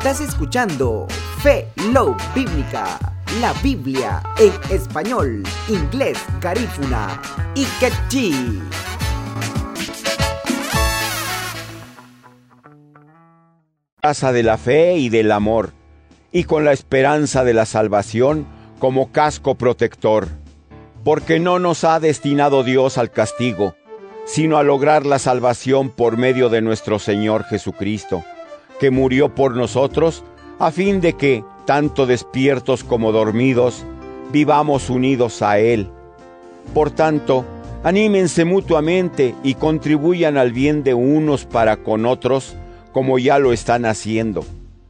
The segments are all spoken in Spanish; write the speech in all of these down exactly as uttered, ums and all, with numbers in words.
Estás escuchando Fe Love Bíblica, la Biblia en español, inglés, garífuna y quechí. Casa de la fe y del amor, y con la esperanza de la salvación como casco protector. Porque no nos ha destinado Dios al castigo, sino a lograr la salvación por medio de nuestro Señor Jesucristo, que murió por nosotros, a fin de que, tanto despiertos como dormidos, vivamos unidos a Él. Por tanto, anímense mutuamente y contribuyan al bien de unos para con otros, como ya lo están haciendo.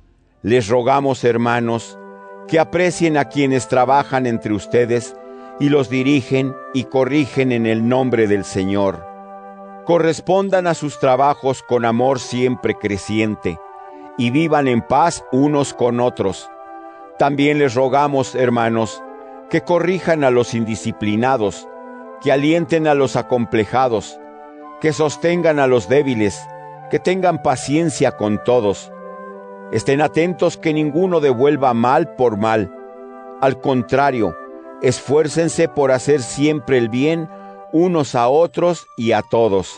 Les rogamos, hermanos, que aprecien a quienes trabajan entre ustedes y los dirigen y corrigen en el nombre del Señor. Correspondan a sus trabajos con amor siempre creciente, y vivan en paz unos con otros. También les rogamos, hermanos, que corrijan a los indisciplinados, que alienten a los acomplejados, que sostengan a los débiles, que tengan paciencia con todos. Estén atentos que ninguno devuelva mal por mal. Al contrario, esfuércense por hacer siempre el bien unos a otros y a todos.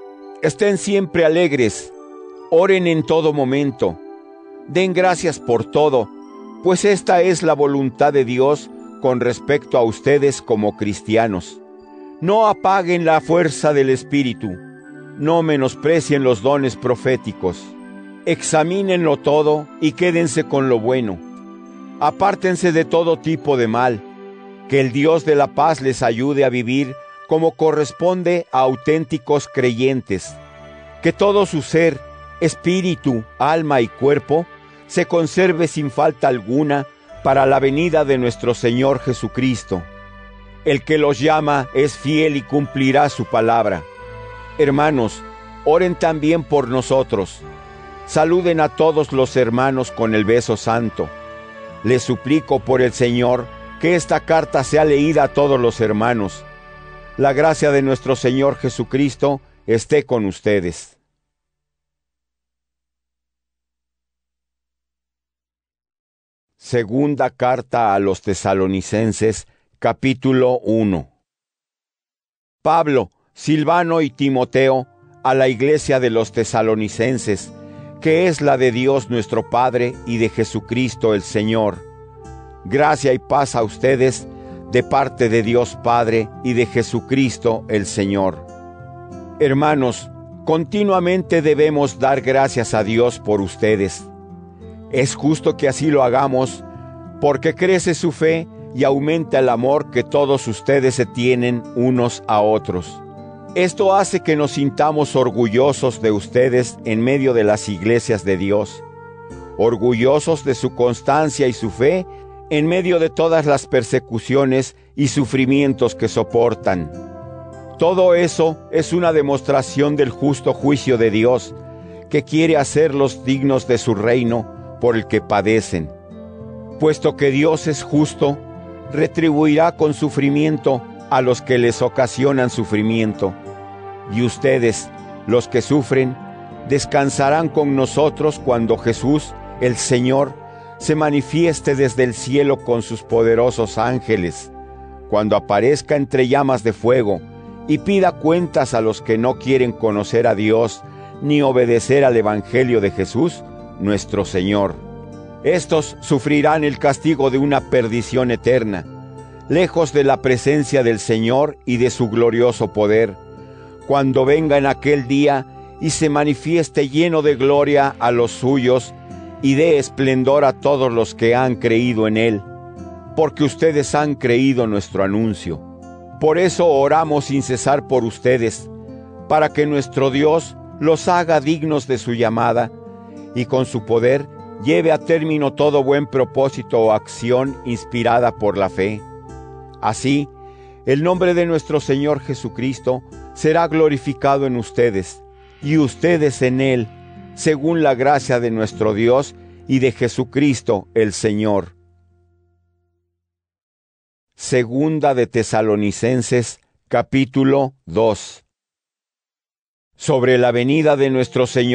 Estén siempre alegres, oren en todo momento, den gracias por todo, pues esta es la voluntad de Dios con respecto a ustedes como cristianos. No apaguen la fuerza del Espíritu, no menosprecien los dones proféticos. Examínenlo todo y quédense con lo bueno. Apártense de todo tipo de mal. Que el Dios de la paz les ayude a vivir como corresponde a auténticos creyentes. Que todo su ser, espíritu, alma y cuerpo se conserve sin falta alguna para la venida de nuestro Señor Jesucristo. El que los llama es fiel y cumplirá su palabra. Hermanos, oren también por nosotros. Saluden a todos los hermanos con el beso santo. Les suplico por el Señor que esta carta sea leída a todos los hermanos. La gracia de nuestro Señor Jesucristo esté con ustedes. Segunda carta a los Tesalonicenses, capítulo uno. Pablo, Silvano y Timoteo, a la iglesia de los Tesalonicenses, que es la de Dios nuestro Padre y de Jesucristo el Señor. Gracia y paz a ustedes de parte de Dios Padre y de Jesucristo el Señor. Hermanos, continuamente debemos dar gracias a Dios por ustedes. Es justo que así lo hagamos, porque crece su fe y aumenta el amor que todos ustedes se tienen unos a otros. Esto hace que nos sintamos orgullosos de ustedes en medio de las iglesias de Dios, orgullosos de su constancia y su fe en medio de todas las persecuciones y sufrimientos que soportan. Todo eso es una demostración del justo juicio de Dios, que quiere hacerlos dignos de su reino por el que padecen. Puesto que Dios es justo, retribuirá con sufrimiento a los que les ocasionan sufrimiento. Y ustedes, los que sufren, descansarán con nosotros cuando Jesús, el Señor, se manifieste desde el cielo con sus poderosos ángeles, cuando aparezca entre llamas de fuego y pida cuentas a los que no quieren conocer a Dios ni obedecer al Evangelio de Jesús, nuestro Señor. Estos sufrirán el castigo de una perdición eterna, lejos de la presencia del Señor y de su glorioso poder, cuando venga en aquel día y se manifieste lleno de gloria a los suyos y dé esplendor a todos los que han creído en Él, porque ustedes han creído nuestro anuncio. Por eso oramos sin cesar por ustedes, para que nuestro Dios los haga dignos de su llamada y con su poder lleve a término todo buen propósito o acción inspirada por la fe. Así, el nombre de nuestro Señor Jesucristo será glorificado en ustedes, y ustedes en Él, según la gracia de nuestro Dios y de Jesucristo el Señor. Segunda de Tesalonicenses, capítulo dos. Sobre la venida de nuestro Señor